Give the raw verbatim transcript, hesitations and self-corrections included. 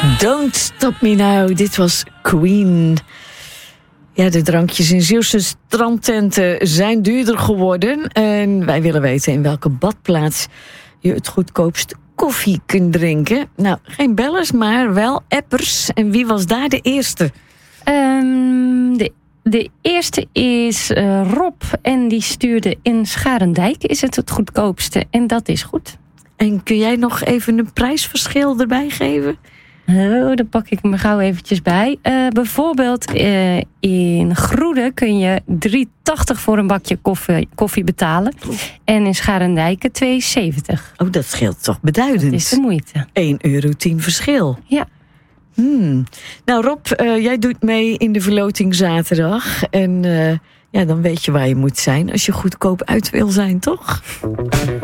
Don't Stop Me Now, dit was Queen. Ja, de drankjes in Zeeuwse strandtenten zijn duurder geworden. En wij willen weten in welke badplaats je het goedkoopst koffie kunt drinken. Nou, geen bellers, maar wel appers. En wie was daar de eerste? Um, de, de eerste is uh, Rob. En die stuurde in Scharendijk is het het goedkoopste. En dat is goed. En kun jij nog even een prijsverschil erbij geven? Oh, dan pak ik me gauw eventjes bij. Uh, bijvoorbeeld uh, in Groede kun je drie tachtig voor een bakje koffie, koffie betalen. En in Scharendijke twee zeventig. Oh, dat scheelt toch beduidend. Dat is de moeite. één euro tien verschil. Ja. Hmm. Nou Rob, uh, jij doet mee in de verloting zaterdag. En uh, ja, dan weet je waar je moet zijn als je goedkoop uit wil zijn, toch?